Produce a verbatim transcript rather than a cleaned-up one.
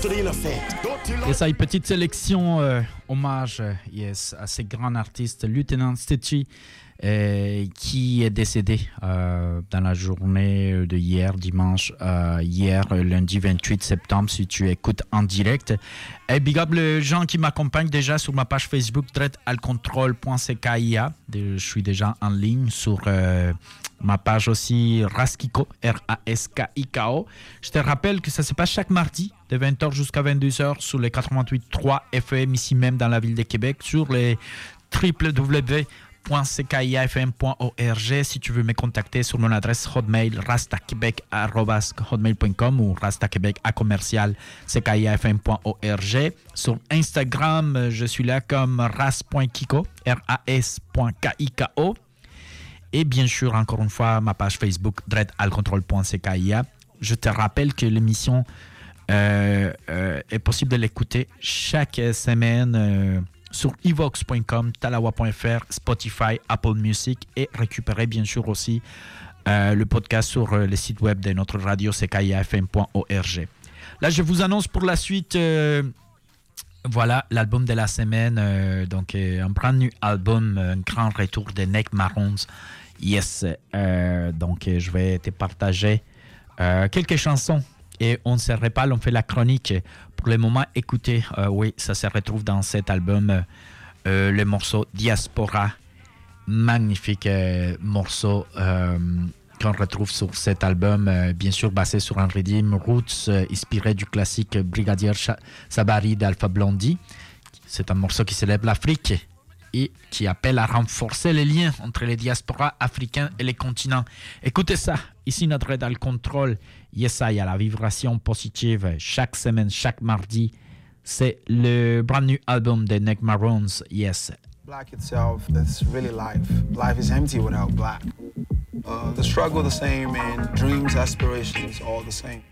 Et ça, une petite sélection euh, hommage euh, yes, à ce grand artiste, Lieutenant Stitchie, euh, qui est décédé euh, dans la journée de hier, dimanche, euh, hier, lundi vingt-huit septembre, si tu écoutes en direct. Et big up les gens qui m'accompagnent déjà sur ma page Facebook, dread alcontrol point c k i a. Je suis déjà en ligne sur euh, ma page aussi, Raskiko, R A S K I K O. Je te rappelle que ça se passe chaque mardi, de vingt heures jusqu'à vingt-deux heures, sur les quatre-vingt-huit virgule trois F M, ici même dans la ville de Québec, sur les w w w point c k i a f m point org. Si tu veux me contacter sur mon adresse hotmail rastaquebec arobase hotmail point com ou rastaquebec à commercial c k i a f m point org. Sur Instagram, je suis là comme ras.kiko, R A S K I K O. Et bien sûr, encore une fois, ma page Facebook, dread alcontrol point c k i a. Je te rappelle que l'émission euh, euh, est possible de l'écouter chaque semaine euh, sur evox point com, talawa point f r, Spotify, Apple Music et récupérer bien sûr aussi euh, le podcast sur euh, le site web de notre radio c k i a f m point org. Là, je vous annonce pour la suite, euh, voilà, l'album de la semaine, euh, donc euh, un brand new album, un grand retour de Neck Maroons. Yes, euh, donc euh, je vais te partager euh, quelques chansons et on ne se répale, on fait la chronique. Pour le moment, écoutez, euh, oui, ça se retrouve dans cet album, euh, le morceau Diaspora, magnifique euh, morceau euh, qu'on retrouve sur cet album, euh, bien sûr basé sur un rythme roots, euh, inspiré du classique Brigadier Sabari d'Alpha Blondy. C'est un morceau qui célèbre l'Afrique et qui appelle à renforcer les liens entre les diasporas africains et les continents. Écoutez ça, ici notre Dread Alcontrol. Yes, il y a la vibration positive chaque semaine, chaque mardi. C'est le brand new album de Neck Maroons. Yes. Black itself, that's really life. Life is empty without black. Uh, the struggle the same and dreams, aspirations all the same.